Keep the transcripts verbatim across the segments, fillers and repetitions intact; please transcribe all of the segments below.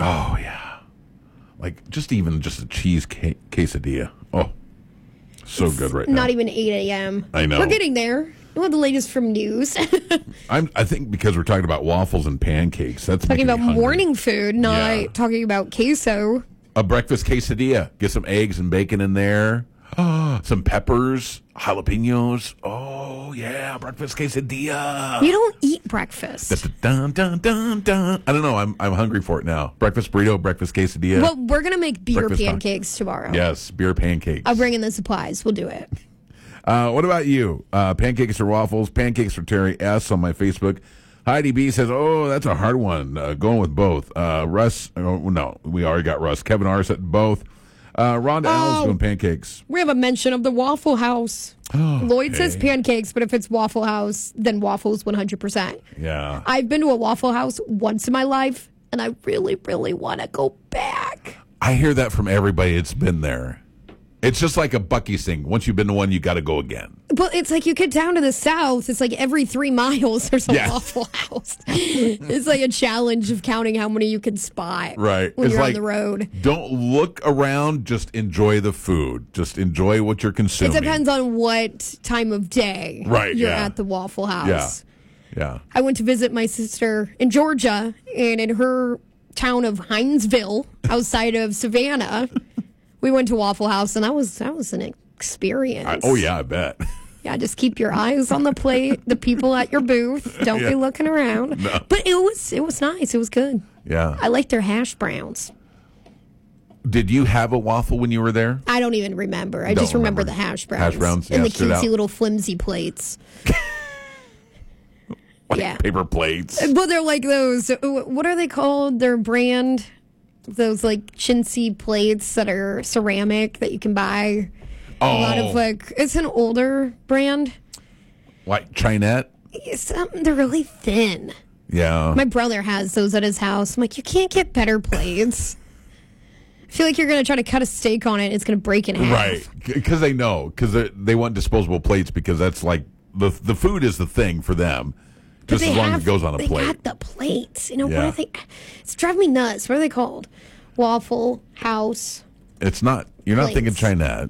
Oh, yeah. Like, just even just a cheese ca- quesadilla. Oh, so it's good right now. Not even eight a.m. I know. We're getting there. Well, the latest from news. I'm, I think because we're talking about waffles and pancakes. That's Talking making me about hungry. morning food, not Yeah. talking about queso. A breakfast quesadilla. Get some eggs and bacon in there. Some peppers, jalapenos. Oh, yeah, breakfast quesadilla. You don't eat breakfast. Dun, dun, dun, dun. I don't know. I'm I'm hungry for it now. Breakfast burrito, breakfast quesadilla. Well, we're going to make beer Breakfast time. pancakes tomorrow. Yes, beer pancakes. I'll bring in the supplies. We'll do it. Uh, what about you? Uh, pancakes or waffles? Pancakes for Terry S. on my Facebook. Heidi B says, oh, that's a hard one. Uh, going with both. Uh, Russ, oh, no, we already got Russ. Kevin R. said both. Uh, Rhonda L's Oh. doing pancakes. We have a mention of the Waffle House. Lloyd says hey. pancakes, but if it's Waffle House, then waffles one hundred percent. Yeah. I've been to a Waffle House once in my life, and I really, really want to go back. I hear that from everybody that's been there. It's just like a Buc-ee's thing. Once you've been to one, you got to go again. But it's like you get down to the south, it's like every three miles there's a Yeah. Waffle House. It's like a challenge of counting how many you can spot Right. when It's you're like, on the road. Don't look around. Just enjoy the food. Just enjoy what you're It consuming. depends on what time of day Right, you're yeah. at the Waffle House. Yeah. Yeah. I went to visit my sister in Georgia, and in her town of Hinesville, outside of Savannah, we went to Waffle House, and that was that was an experience. I, oh, yeah, I bet. Yeah, just keep your eyes on the plate, the people at your booth. Don't Yeah. be looking around. No. But it was it was nice. It was good. Yeah. I liked their hash browns. Did you have a waffle when you were there? I don't even remember. I Don't just remember, remember. the hash browns. Hash browns, and yeah, the stood cutesy out. little flimsy plates. Like Yeah. paper plates. Well, they're like those. What are they called? Their brand. Those like chintzy plates that are ceramic that you can buy. Oh, A lot of like it's an older brand. like Chinette? It's, um, they're really thin. Yeah. My brother has those at his house. I'm like, you can't get better plates. I feel like you're gonna try to cut a steak on it. It's gonna break in half. Right. Because they know. Because they want disposable plates because that's like the the food is the thing for them. But Just they as long have- as it goes on a they plate. got the plates. You know Yeah. what are they? It's driving me nuts. What are they called? Waffle House. It's not. You're not thinking Plates. Chinette.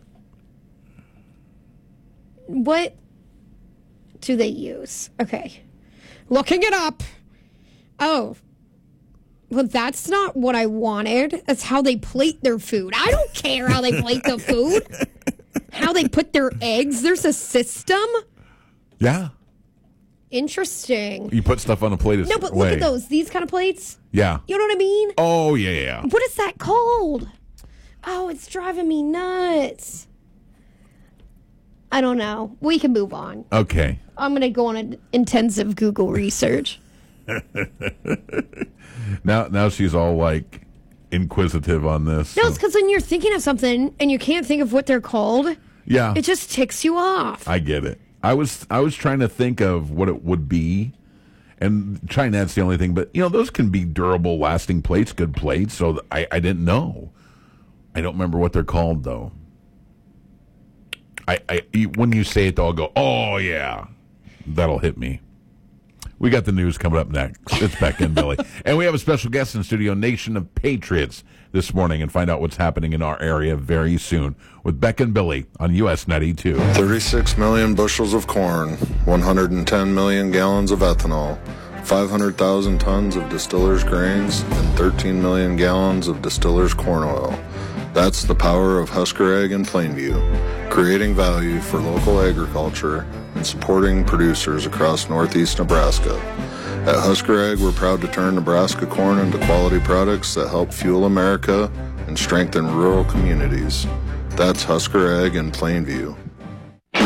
What do they use? Okay. Looking it up. Oh. Well, that's not what I wanted. That's how they plate their food. I don't care how they plate the food. How they put their eggs. There's a system. Yeah. Interesting. You put stuff on a plate. A No, but certain look way. at those. These kind of plates. Yeah. You know what I mean? Oh, yeah, yeah. What is that called? Oh, it's driving me nuts. I don't know. We can move on. Okay. I'm going to go on an intensive Google research. Now, now she's all like inquisitive on this. No, it's because when you're thinking of something and you can't think of what they're called, Yeah. it just ticks you off. I get it. I was I was trying to think of what it would be, and Chinette's the only thing. But you know, those can be durable, lasting plates, good plates. So I, I didn't know. I don't remember what they're called though. I, I when you say it, though, I'll go, oh yeah, that'll hit me. We got the news coming up next. It's Becca and Billy, and we have a special guest in studio, Nation of Patriots, this morning, and find out what's happening in our area very soon with Becca and Billy on U S ninety-two. thirty-six million bushels of corn, one hundred ten million gallons of ethanol, five hundred thousand tons of distillers' grains, and thirteen million gallons of distillers' corn oil. That's the power of Husker Ag in Plainview, creating value for local agriculture and supporting producers across northeast Nebraska. At Husker Ag, we're proud to turn Nebraska corn into quality products that help fuel America and strengthen rural communities. That's Husker Ag in Plainview.